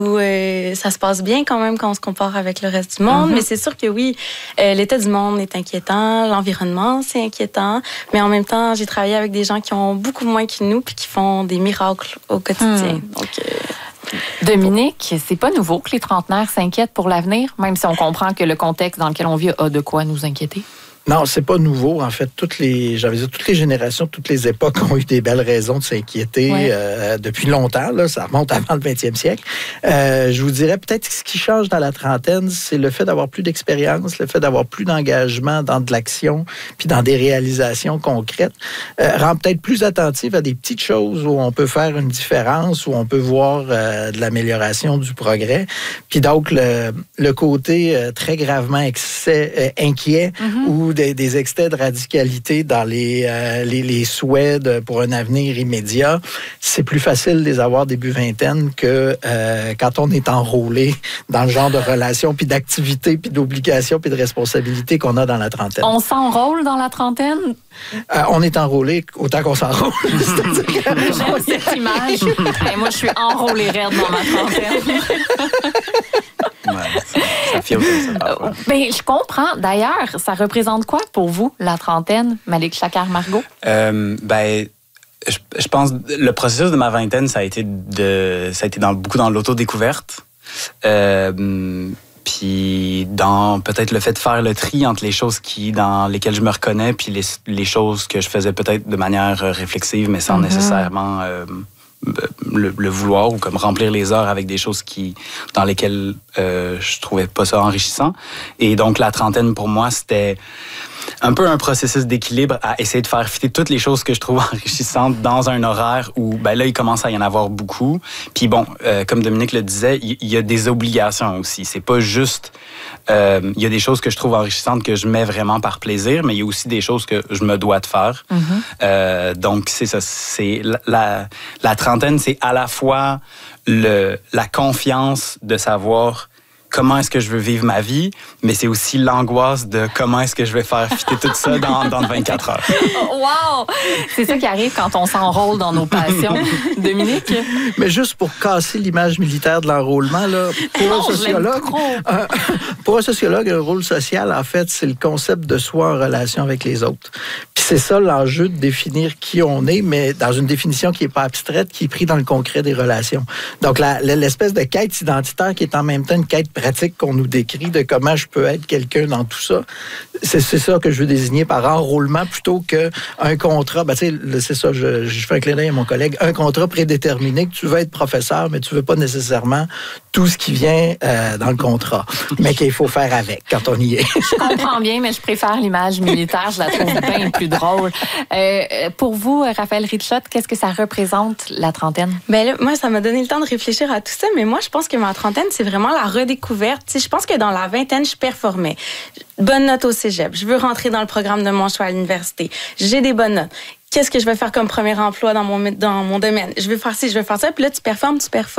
où ça se passe bien quand même quand on se compare avec le reste du monde. Mais c'est sûr que oui, l'état du monde est inquiétant, l'environnement, c'est inquiétant. Mais en même temps, j'ai travaillé avec des gens qui ont beaucoup moins que nous puis qui font des miracles au quotidien. Donc, Dominique, c'est pas nouveau que les trentenaires s'inquiètent pour l'avenir, même si on comprend que le contexte dans lequel on vit a de quoi nous inquiéter. Non, c'est pas nouveau. En fait, toutes les générations, toutes les époques ont eu des belles raisons de s'inquiéter depuis longtemps. Là, ça remonte avant le 20e siècle. Je vous dirais peut-être que ce qui change dans la trentaine, c'est le fait d'avoir plus d'expérience, le fait d'avoir plus d'engagement dans de l'action, puis dans des réalisations concrètes, rend peut-être plus attentif à des petites choses où on peut faire une différence, où on peut voir de l'amélioration, du progrès. Puis donc, le côté très gravement inquiet ou des excès de radicalité dans les souhaits pour un avenir immédiat, c'est plus facile de les avoir début vingtaine que quand on est enrôlé dans le genre de relations, puis d'activités, puis d'obligations, puis de responsabilités qu'on a dans la trentaine. On s'enrôle dans la trentaine? On est enrôlé autant qu'on s'enrôle. J'aime cette image. Moi, je suis enrôlée raide dans ma trentaine. Ça filme comme ça parfois. Je comprends. D'ailleurs, ça représente quoi pour vous, la trentaine, Malik Shakar-Margot? Je pense que le processus de ma vingtaine, ça a été beaucoup dans l'autodécouverte. Puis dans peut-être le fait de faire le tri entre les choses dans lesquelles je me reconnais puis les choses que je faisais peut-être de manière réflexive, mais sans nécessairement le vouloir, ou comme remplir les heures avec des choses dans lesquelles je trouvais pas ça enrichissant. Et donc la trentaine pour moi, c'était un peu un processus d'équilibre à essayer de faire fitter toutes les choses que je trouve enrichissantes dans un horaire où, là, il commence à y en avoir beaucoup. Puis bon, comme Dominique le disait, il y a des obligations aussi. C'est pas juste... il y a des choses que je trouve enrichissantes que je mets vraiment par plaisir, mais il y a aussi des choses que je me dois de faire. Donc, c'est ça. C'est la trentaine, c'est à la fois la confiance de savoir comment est-ce que je veux vivre ma vie, mais c'est aussi l'angoisse de comment est-ce que je vais faire fitter tout ça dans 24 heures. Wow! C'est ça qui arrive quand on s'enrôle dans nos passions. Dominique? Mais juste pour casser l'image militaire de l'enrôlement, là, pour un sociologue, un rôle social, en fait, c'est le concept de soi en relation avec les autres. Puis c'est ça l'enjeu, de définir qui on est, mais dans une définition qui n'est pas abstraite, qui est prise dans le concret des relations. Donc, l'espèce de quête identitaire qui est en même temps une quête pratique qu'on nous décrit de comment je peux être quelqu'un dans tout ça. C'est ça que je veux désigner par enrôlement plutôt qu'un contrat. C'est ça, je fais un clin d'œil à mon collègue. Un contrat prédéterminé que tu veux être professeur, mais tu veux pas nécessairement tout ce qui vient dans le contrat, mais qu'il faut faire avec quand on y est. Je comprends bien, mais je préfère l'image militaire. Je la trouve bien plus drôle. Pour vous, Raphaël Rietschott, qu'est-ce que ça représente, la trentaine? Là, moi, ça m'a donné le temps de réfléchir à tout ça, mais moi, je pense que ma trentaine, c'est vraiment la redécouverte. Je pense que dans la vingtaine, je performais. Bonne note au cégep. Je veux rentrer dans le programme de mon choix à l'université. J'ai des bonnes notes. Qu'est-ce que je vais faire comme premier emploi dans mon domaine? Je veux faire ci, je veux faire ça. Puis là, tu performes.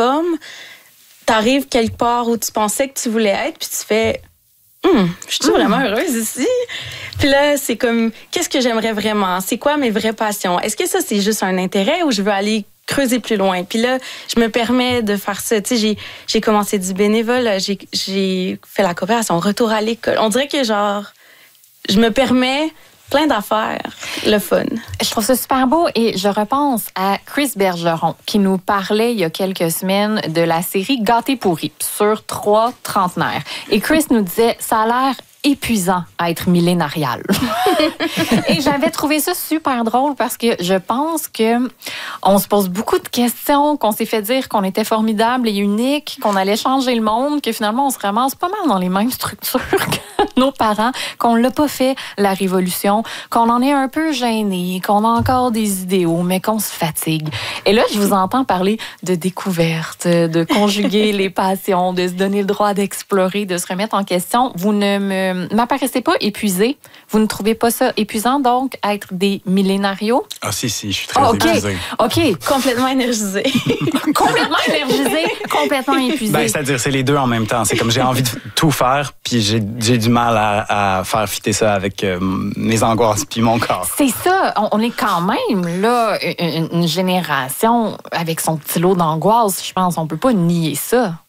T'arrives quelque part où tu pensais que tu voulais être, puis tu fais... je suis vraiment heureuse ici. Puis là, c'est comme, qu'est-ce que j'aimerais vraiment? C'est quoi mes vraies passions? Est-ce que ça, c'est juste un intérêt ou je veux aller creuser plus loin? Puis là, je me permets de faire ça. Tu sais, j'ai commencé du bénévole, j'ai fait la coopération, retour à l'école. On dirait que, je me permets plein d'affaires, le fun. Je trouve ça super beau et je repense à Chris Bergeron qui nous parlait il y a quelques semaines de la série Gâté pourri sur 3 trentenaires. Et Chris nous disait, ça a l'air épuisant à être millénarial. Et j'avais trouvé ça super drôle parce que je pense que on se pose beaucoup de questions, qu'on s'est fait dire qu'on était formidable et unique, qu'on allait changer le monde, que finalement on se ramasse pas mal dans les mêmes structures que nos parents, qu'on l'a pas fait la révolution, qu'on en est un peu gêné, qu'on a encore des idéaux, mais qu'on se fatigue. Et là, je vous entends parler de découverte, de conjuguer les passions, de se donner le droit d'explorer, de se remettre en question. Vous ne m'apparaissez pas épuisé. Vous ne trouvez pas ça épuisant, donc, être des millénarios? Ah, si, je suis très épuisé. OK, complètement énergisé. Complètement énergisé, complètement épuisé. C'est-à-dire, c'est les deux en même temps. C'est comme j'ai envie de tout faire, puis j'ai du mal à faire fitter ça avec mes angoisses puis mon corps. C'est ça. On est quand même, là, une génération avec son petit lot d'angoisse. Je pense, on peut pas nier ça.